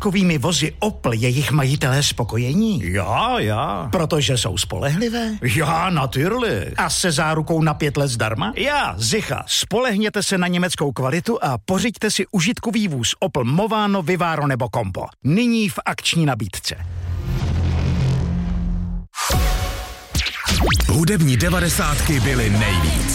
užitkovými vozy Opel jejich majitelé spokojení? Ja. Protože jsou spolehlivé? Ja, natürlich. A se zárukou na 5 let zdarma? Ja, sicher. Spolehněte se na německou kvalitu a pořiďte si užitkový vůz Opel Movano, Vivaro nebo Compo. Nyní v akční nabídce. Hudební 90 byly nejvíc.